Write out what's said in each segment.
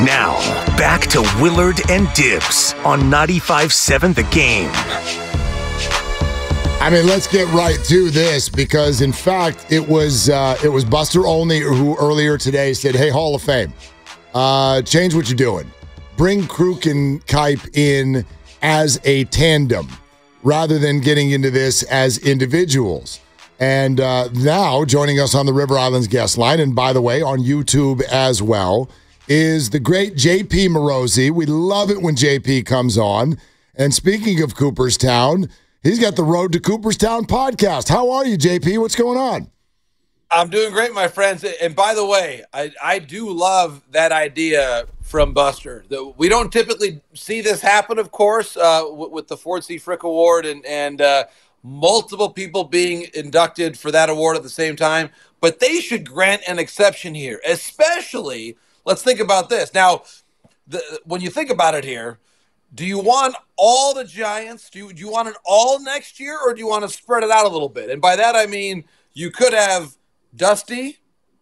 Now, back to Willard and Dibs on 95.7 The Game. I mean, let's get right to this because, in fact, it was Buster Olney who earlier today said, hey, Hall of Fame, change what you're doing. Bring Kruk and Kipe in as a tandem rather than getting into this as individuals. And now joining us on the River Islands guest line, and by the way, on YouTube as well, is the great JP Morosi. We love it when JP comes on. And speaking of Cooperstown, he's got the Road to Cooperstown podcast. How are you, JP? What's going on? I'm doing great, my friends. And by the way, I do love that idea from Buster. We don't typically see this happen, of course, with the Ford C. Frick Award and multiple people being inducted for that award at the same time. But they should grant an exception here, especially, let's think about this. Now, when you think about it here, do you want all the Giants? Do you want it all next year, or do you want to spread it out a little bit? And by that, I mean you could have Dusty,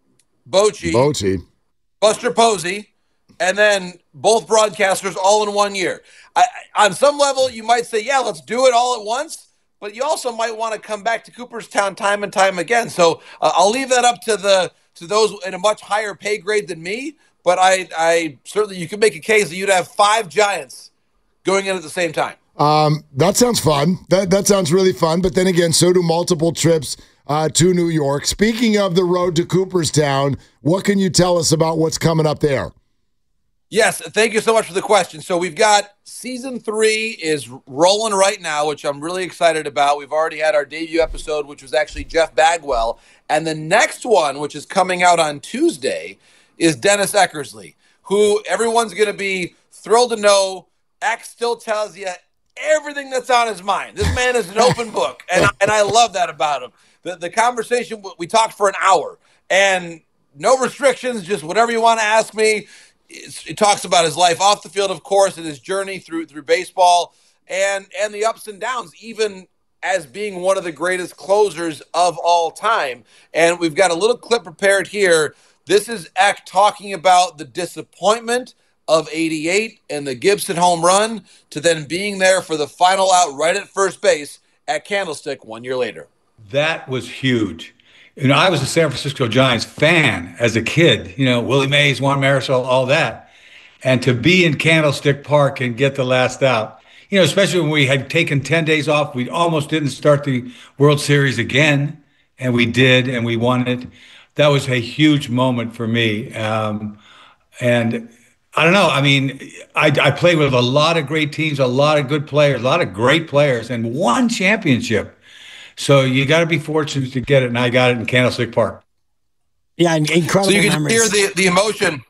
Bochy, Buster Posey, and then both broadcasters all in 1 year. On some level, you might say, yeah, let's do it all at once, but you also might want to come back to Cooperstown time and time again. So I'll leave that up to those in a much higher pay grade than me, but I certainly, you could make a case that you'd have 5 Giants going in at the same time. That sounds fun. That sounds really fun. But then again, so do multiple trips to New York. Speaking of the Road to Cooperstown, what can you tell us about what's coming up there? Yes, thank you so much for the question. So we've got season 3 is rolling right now, which I'm really excited about. We've already had our debut episode, which was actually Jeff Bagwell. And the next one, which is coming out on Tuesday, is Dennis Eckersley, who everyone's going to be thrilled to know X still tells you everything that's on his mind. This man is an open book, and I love that about him. The conversation, we talked for an hour, and no restrictions, just whatever you want to ask me. It talks about his life off the field, of course, and his journey through baseball and the ups and downs, even as being one of the greatest closers of all time. And we've got a little clip prepared here. This is Eck talking about the disappointment of 88 and the Gibson home run to then being there for the final out right at first base at Candlestick 1 year later. That was huge. I was a San Francisco Giants fan as a kid, Willie Mays, Juan Marichal, all that. And to be in Candlestick Park and get the last out, especially when we had taken 10 days off, we almost didn't start the World Series again. And we did, and we won it. That was a huge moment for me. And I don't know. I mean, I played with a lot of great teams, a lot of good players, a lot of great players, and won championship. So you got to be fortunate to get it, and I got it in Candlestick Park. Yeah, incredible. So you can memories. hear the emotion.